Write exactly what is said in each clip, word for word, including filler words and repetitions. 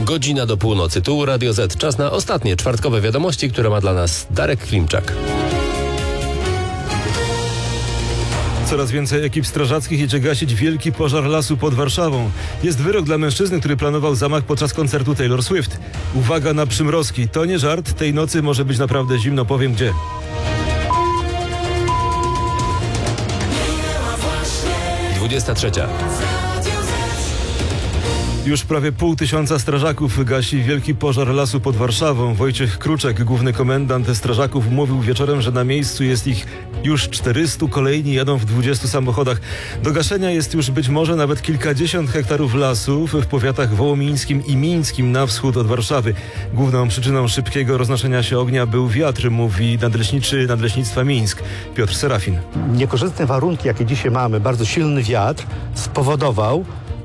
Godzina do północy. Tu Radio Z. Czas na ostatnie czwartkowe wiadomości, które ma dla nas Darek Klimczak. Coraz więcej ekip strażackich jedzie gasić wielki pożar lasu pod Warszawą. Jest wyrok dla mężczyzny, który planował zamach podczas koncertu Taylor Swift. Uwaga na przymrozki. To nie żart. Tej nocy może być naprawdę zimno. Powiem gdzie. dwudziesta trzecia. Już prawie pół tysiąca strażaków gasi wielki pożar lasu pod Warszawą. Wojciech Kruczek, główny komendant strażaków, mówił wieczorem, że na miejscu jest ich już czterystu, kolejni jadą w dwudziestu samochodach. Do gaszenia jest już być może nawet kilkadziesiąt hektarów lasów w powiatach wołomińskim i mińskim na wschód od Warszawy. Główną przyczyną szybkiego roznoszenia się ognia był wiatr, mówi nadleśniczy Nadleśnictwa Mińsk Piotr Serafin. Niekorzystne warunki, jakie dzisiaj mamy, bardzo silny wiatr spowodował,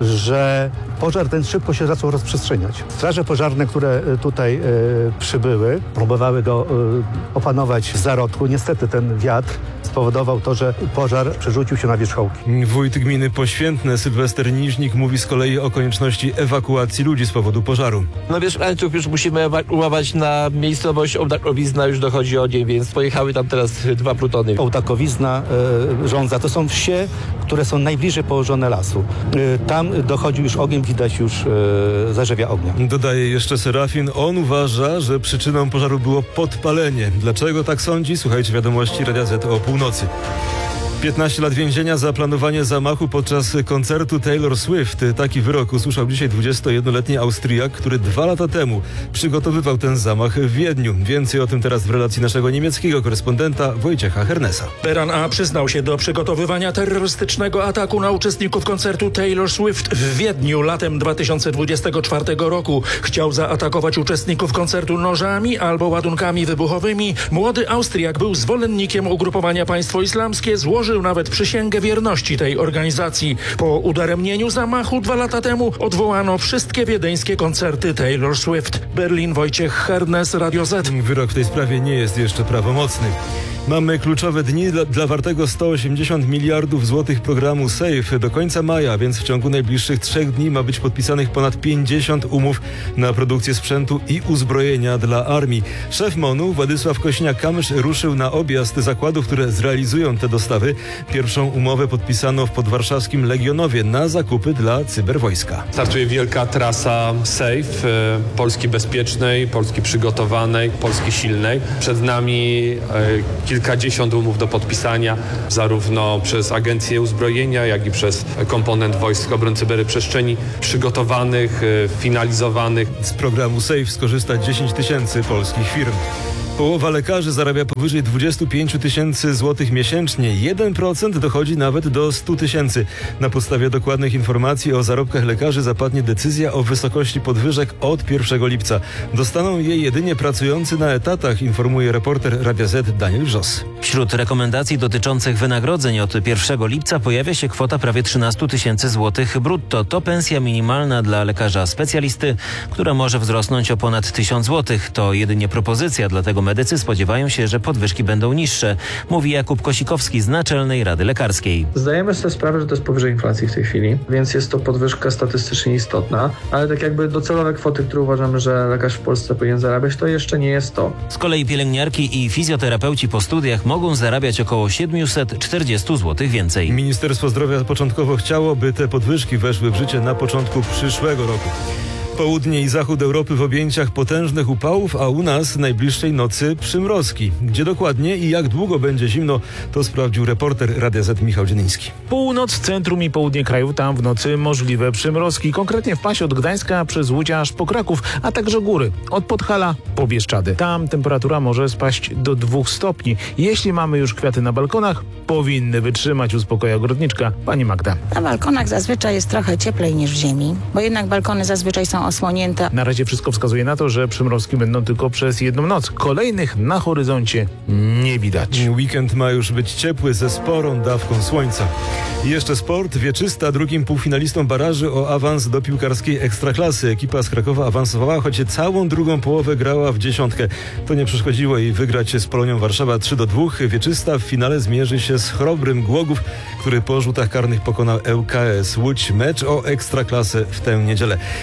że pożar ten szybko się zaczął rozprzestrzeniać. Straże pożarne, które tutaj e, przybyły, próbowały go e, opanować w zarodku. Niestety ten wiatr spowodował to, że pożar przerzucił się na wierzchołki. Wójt gminy Poświętne Sylwester Niżnik mówi z kolei o konieczności ewakuacji ludzi z powodu pożaru. No mieszkańców już musimy ewakuować na miejscowość Ołdakowizna, już dochodzi ogień, więc pojechały tam teraz dwa plutony. Ołdakowizna, e, Żądza, to są wsie, które są najbliżej położone lasu. E, tam dochodzi już ogień, widać już e, zarzewia ognia. Dodaje jeszcze Serafin, on uważa, że przyczyną pożaru było podpalenie. Dlaczego tak sądzi? Słuchajcie wiadomości Radia Z o północy. piętnaście lat więzienia za planowanie zamachu podczas koncertu Taylor Swift. Taki wyrok usłyszał dzisiaj dwudziestojednoletni Austriak, który dwa lata temu przygotowywał ten zamach w Wiedniu. Więcej o tym teraz w relacji naszego niemieckiego korespondenta Wojciecha Hernesa. Beran A. przyznał się do przygotowywania terrorystycznego ataku na uczestników koncertu Taylor Swift w Wiedniu latem dwa tysiące dwudziestego czwartego roku. Chciał zaatakować uczestników koncertu nożami albo ładunkami wybuchowymi. Młody Austriak był zwolennikiem ugrupowania Państwo Islamskie, złożył nawet przysięgę wierności tej organizacji. Po udaremnieniu zamachu dwa lata temu odwołano wszystkie wiedeńskie koncerty Taylor Swift. Berlin, Wojciech Hernes, Radio Z. Wyrok w tej sprawie nie jest jeszcze prawomocny. Mamy kluczowe dni dla, dla wartego sto osiemdziesiąt miliardów złotych programu SAFE. Do końca maja, więc w ciągu najbliższych trzech dni ma być podpisanych ponad pięćdziesiąt umów na produkcję sprzętu i uzbrojenia dla armii. Szef MON-u Władysław Kośniak-Kamysz ruszył na objazd zakładów, które zrealizują te dostawy. Pierwszą umowę podpisano w podwarszawskim Legionowie na zakupy dla cyberwojska. Startuje wielka trasa SAFE, Polski bezpiecznej, Polski przygotowanej, Polski silnej. Przed nami e, kilkadziesiąt umów do podpisania, zarówno przez Agencję Uzbrojenia, jak i przez komponent Wojsk Obrony Cyberprzestrzeni, przygotowanych, finalizowanych. Z programu SAFE skorzysta dziesięć tysięcy polskich firm. Połowa lekarzy zarabia powyżej dwadzieścia pięć tysięcy złotych miesięcznie. jeden procent dochodzi nawet do stu tysięcy. Na podstawie dokładnych informacji o zarobkach lekarzy zapadnie decyzja o wysokości podwyżek od pierwszego lipca. Dostaną je jedynie pracujący na etatach, informuje reporter Radia Z Daniel Wrzos. Wśród rekomendacji dotyczących wynagrodzeń od pierwszego lipca pojawia się kwota prawie trzynaście tysięcy złotych brutto. To pensja minimalna dla lekarza specjalisty, która może wzrosnąć o ponad tysiąc złotych. To jedynie propozycja, dlatego medycy spodziewają się, że podwyżki będą niższe, mówi Jakub Kosikowski z Naczelnej Rady Lekarskiej. Zdajemy sobie sprawę, że to jest powyżej inflacji w tej chwili, więc jest to podwyżka statystycznie istotna, ale tak jakby docelowe kwoty, które uważamy, że lekarz w Polsce powinien zarabiać, to jeszcze nie jest to. Z kolei pielęgniarki i fizjoterapeuci po studiach mogą zarabiać około siedemset czterdzieści złotych więcej. Ministerstwo Zdrowia początkowo chciało, by te podwyżki weszły w życie na początku przyszłego roku. Południe i zachód Europy w objęciach potężnych upałów, a u nas najbliższej nocy przymrozki. Gdzie dokładnie i jak długo będzie zimno, to sprawdził reporter Radia Z Michał Dzieniński. Północ, centrum i południe kraju, tam w nocy możliwe przymrozki. Konkretnie w pasie od Gdańska przez Łódź aż po Kraków, a także góry. Od Podhala po Bieszczady. Tam temperatura może spaść do dwóch stopni. Jeśli mamy już kwiaty na balkonach, powinny wytrzymać, uspokoja ogrodniczka pani Magda. Na balkonach zazwyczaj jest trochę cieplej niż w ziemi, bo jednak balkony zazwyczaj są osłonięte. Na razie wszystko wskazuje na to, że przymrozki będą tylko przez jedną noc. Kolejnych na horyzoncie nie widać. Weekend ma już być ciepły ze sporą dawką słońca. I jeszcze sport. Wieczysta drugim półfinalistą baraży o awans do piłkarskiej Ekstraklasy. Ekipa z Krakowa awansowała, choć całą drugą połowę grała w dziesiątkę. To nie przeszkodziło jej wygrać z Polonią Warszawa trzy do dwóch. Wieczysta w finale zmierzy się z Chrobrym Głogów, który po rzutach karnych pokonał L K S Łódź. Mecz o Ekstraklasę w tę niedzielę. Kolejne wiadomości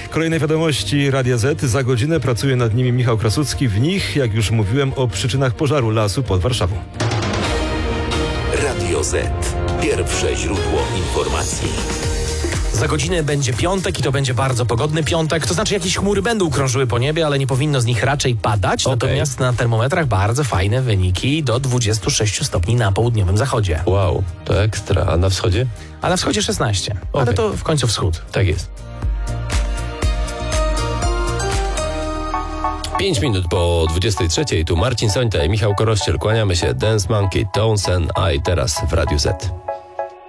wiadomości Radia Z. Za godzinę pracuje nad nimi Michał Krasucki. W nich, jak już mówiłem, o przyczynach pożaru lasu pod Warszawą. Radio Z. Pierwsze źródło informacji. Za godzinę będzie piątek i to będzie bardzo pogodny piątek. To znaczy jakieś chmury będą krążyły po niebie, ale nie powinno z nich raczej padać. Okay. Natomiast na termometrach bardzo fajne wyniki do dwudziestu sześciu stopni na południowym zachodzie. Wow, to ekstra. A na wschodzie? A na wschodzie szesnaście. Okay. Ale to w końcu wschód. Tak jest. Pięć minut po dwudziestej trzeciej. Tu Marcin Sońta i Michał Korościel. Kłaniamy się. Dance Monkey, Townsend, a i teraz w Radiu Z.